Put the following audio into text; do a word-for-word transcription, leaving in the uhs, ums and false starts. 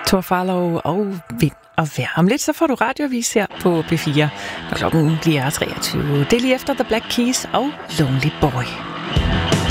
Thor Farlov og Vind og Vejr. Om lidt så får du radioavis her på B fire, når klokken bliver treogtyve. Det er lige efter The Black Keys og Lonely Boy.